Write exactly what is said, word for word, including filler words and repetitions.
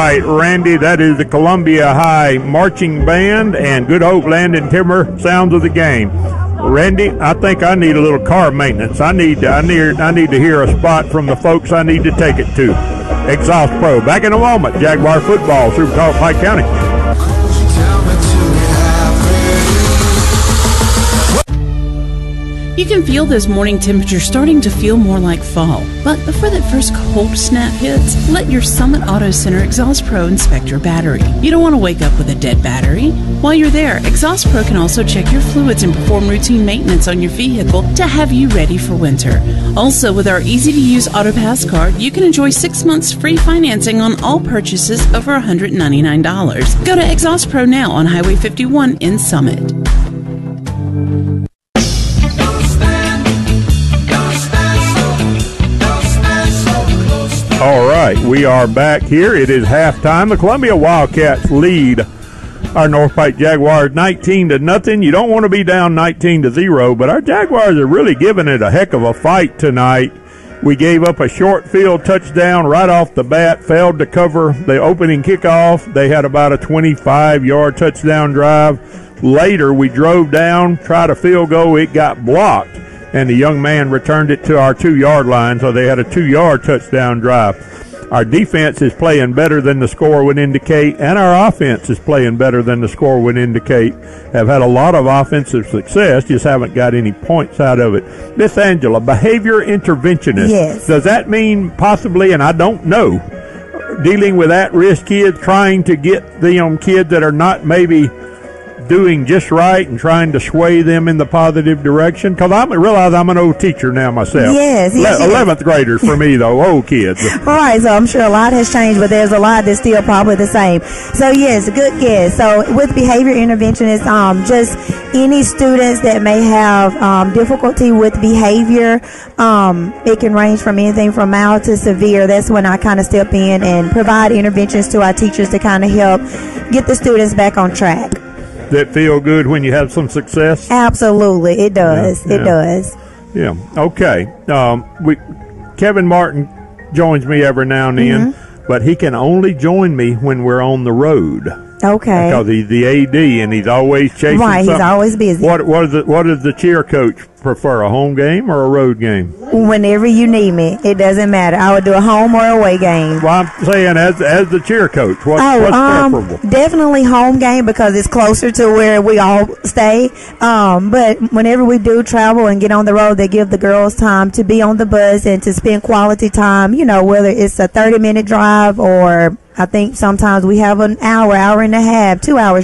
right, Randy, that is the Columbia High Marching Band and Good Hope Land and Timber sounds of the game. Randy, I think I need a little car maintenance. I need, I need, I need to hear a spot from the folks I need to take it to. Exhaust Pro. Back in a moment. Jaguar football, Super Talk Pike County. You can feel those morning temperatures starting to feel more like fall. But before that first cold snap hits, let your Summit Auto Center Exhaust Pro inspect your battery. You don't want to wake up with a dead battery. While you're there, Exhaust Pro can also check your fluids and perform routine maintenance on your vehicle to have you ready for winter. Also, with our easy-to-use AutoPass card, you can enjoy six months free financing on all purchases over one hundred ninety-nine dollars. Go to Exhaust Pro now on Highway fifty-one in Summit. All right, we are back here. It is halftime. The Columbia Wildcats lead our North Pike Jaguars nineteen to nothing. You don't want to be down nineteen to zero, but our Jaguars are really giving it a heck of a fight tonight. We gave up a short field touchdown right off the bat, failed to cover the opening kickoff. They had about a twenty-five-yard touchdown drive. Later, we drove down, tried a field goal. It got blocked, and the young man returned it to our two-yard line, so they had a two-yard touchdown drive. Our defense is playing better than the score would indicate, and our offense is playing better than the score would indicate. Have had a lot of offensive success, just haven't got any points out of it. Miss Angela, behavior interventionist. Yes. Does that mean possibly, and I don't know, dealing with at-risk kids, trying to get the um, kids that are not maybe doing just right and trying to sway them in the positive direction? Because I realize I'm an old teacher now myself. Yes, yes, Le- eleventh graders for me, though, old kids. All right, so I'm sure a lot has changed, but there's a lot that's still probably the same. So, yes, a good guess. So, with behavior intervention, it's um, just any students that may have um, difficulty with behavior. Um, it can range from anything from mild to severe. That's when I kind of step in and provide interventions to our teachers to kind of help get the students back on track. That feel good when you have some success? Absolutely, it does. Yeah, it yeah. does. Yeah. Okay. Um, we Kevin Martin joins me every now and then, Mm-hmm. but he can only join me when we're on the road. Okay. Because he's the A D and he's always chasing Right, something. he's always busy. What what is it? What does the cheer coach prefer? A home game or a road game? Whenever you need me, it doesn't matter. I would do a home or away game. Well, I'm saying as as the cheer coach, what, Oh, what's um, preferable? definitely home game because it's closer to where we all stay. Um, but whenever we do travel and get on the road, they give the girls time to be on the bus and to spend quality time, you know, whether it's a thirty-minute drive or I think sometimes we have an hour, hour and a half, two hours